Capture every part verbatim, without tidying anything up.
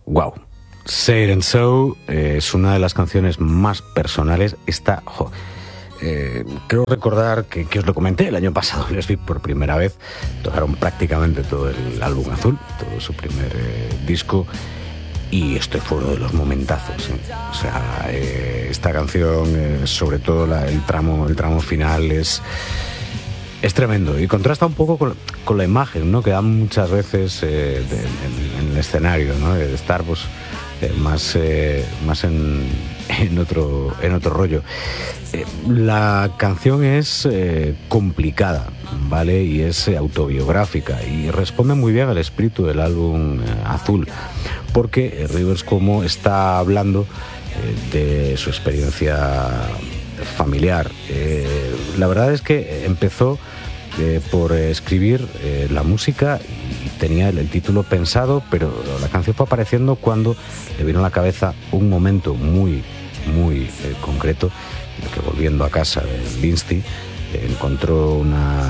Wow. Say It and So eh, es una de las canciones más personales. Esta, jo, eh, creo recordar que, que os lo comenté el año pasado. Les vi por primera vez. Tocaron prácticamente todo el álbum azul, todo su primer eh, disco. Y este fue uno de los momentazos, ¿eh? O sea, eh, esta canción, eh, sobre todo la, el tramo, el tramo final es es tremendo y contrasta un poco con, con la imagen, ¿no?, que dan muchas veces eh, de, en, en el escenario, ¿no?, de estar pues eh, más eh, más en, en otro en otro rollo. Eh, la canción es eh, complicada, ¿vale? Y es eh, autobiográfica y responde muy bien al espíritu del álbum eh, azul, porque Rivers Cuomo está hablando eh, de su experiencia familiar. Eh, la verdad es que empezó eh, por escribir eh, la música y tenía el, el título pensado, pero la canción fue apareciendo cuando le vino a la cabeza un momento muy, muy eh, concreto, en el que volviendo a casa de Lindsay eh, encontró una,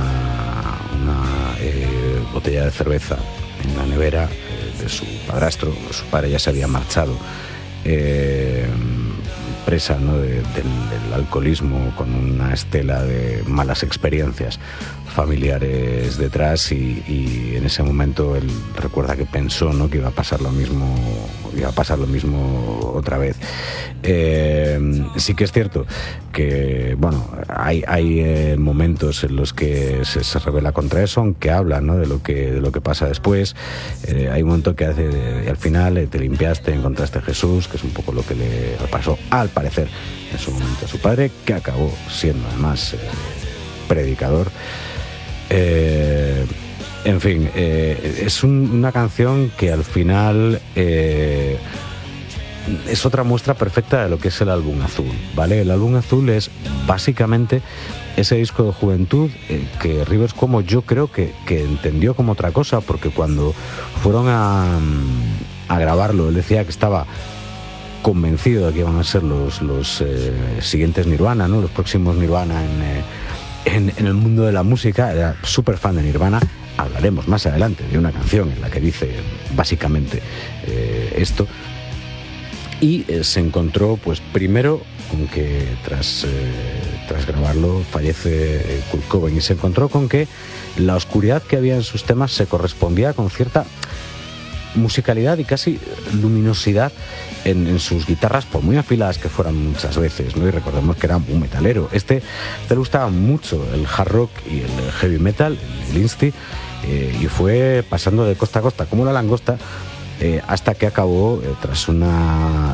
una eh, botella de cerveza en la nevera eh, de su padrastro. Su padre ya se había marchado, eh, presa, ¿no?, de, del, del alcoholismo, con una estela de malas experiencias familiares detrás, y, y en ese momento él recuerda que pensó, ¿no?, que iba a pasar lo mismo, iba a pasar lo mismo otra vez. Eh, sí que es cierto que, bueno, hay, hay eh, momentos en los que se, se revela contra eso, aunque habla, ¿no?, de lo que de lo que pasa después. Eh, hay un momento que hace, y al final eh, te limpiaste, encontraste a Jesús, que es un poco lo que le pasó, al parecer, en su momento a su padre, que acabó siendo además eh, predicador. Eh, en fin, eh, es un, una canción que al final eh, es otra muestra perfecta de lo que es el álbum azul, ¿vale? El álbum azul es básicamente ese disco de juventud eh, que Rivers Cuomo yo creo que, que entendió como otra cosa, porque cuando fueron a, a grabarlo, él decía que estaba convencido de que iban a ser los, los eh, siguientes Nirvana, ¿no?, los próximos Nirvana en... Eh, En, en el mundo de la música. Era súper fan de Nirvana. Hablaremos más adelante de una canción en la que dice básicamente eh, esto. Y eh, se encontró, pues primero, con que tras, eh, tras grabarlo fallece eh, Kurt Cobain, y se encontró con que la oscuridad que había en sus temas se correspondía con cierta musicalidad y casi luminosidad en, en sus guitarras, por muy afiladas que fueran muchas veces, ¿no? Y recordemos que era un metalero. Este le gustaba mucho el hard rock y el heavy metal, el Lindsay, eh, y fue pasando de costa a costa como una langosta, eh, hasta que acabó eh, tras una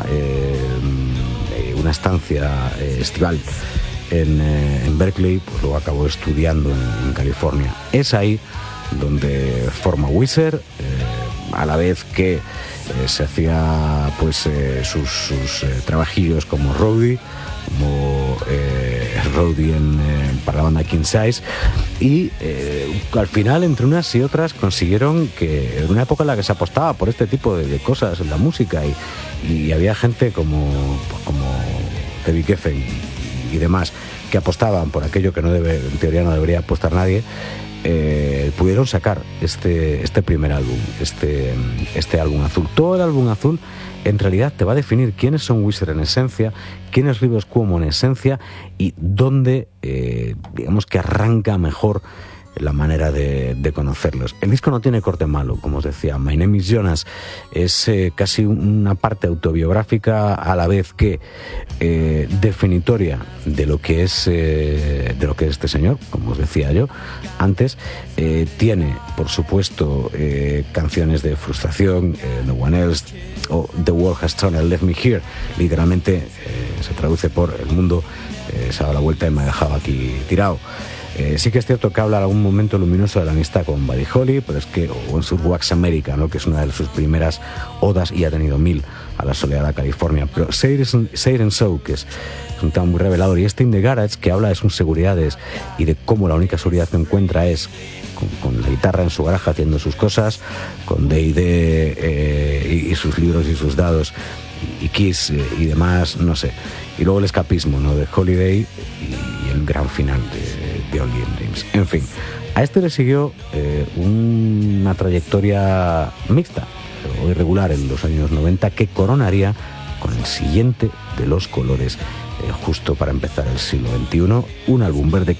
eh, una estancia eh, estival en, eh, en Berkeley, pues luego acabó estudiando en, en California. Es ahí donde forma Weezer, eh, a la vez que eh, se hacía pues eh, sus, sus eh, trabajillos como roadie, como eh, roadie en, eh, para la banda King Size, y eh, al final, entre unas y otras, consiguieron que en una época en la que se apostaba por este tipo de, de cosas en la música, y, y había gente como, pues, como David Geffen y, y demás que apostaban por aquello que no debe, en teoría no debería apostar nadie. Eh, pudieron sacar este, este primer álbum, este, este álbum azul. Todo el álbum azul en realidad te va a definir quiénes son Weezer en esencia, quién es Rivers Cuomo en esencia, y dónde, eh, digamos que arranca mejor la manera de, de conocerlos. El disco no tiene corte malo, como os decía. My Name is Jonas es eh, casi una parte autobiográfica, a la vez que eh, definitoria de lo que es eh, de lo que es este señor, como os decía yo antes. Eh, tiene, por supuesto, eh, canciones de frustración, eh, No One Else o The World Has Turned and Left Me Here. Literalmente eh, se traduce por el mundo eh, se ha dado la vuelta y me ha dejado aquí tirado. Eh, sí que es cierto que habla en algún momento luminoso de la amistad con Buddy Holly, pero es que, o en su Wax America, ¿no?, que es una de sus primeras odas, y ha tenido mil a la soleada California. Pero Say It and So, que es, es un tema muy revelador, y este In the Garage, que habla de sus seguridades y de cómo la única seguridad que encuentra es con, con la guitarra en su garaje haciendo sus cosas, con D and D eh, y, y sus libros y sus dados, y Kiss eh, y demás, no sé. Y luego el escapismo, ¿no?, de Holiday, y, y el gran final de, de Only in Dreams. En fin, a este le siguió eh, una trayectoria mixta, o irregular en los años noventa que coronaría con el siguiente de los colores, eh, justo para empezar el siglo veintiuno, un álbum verde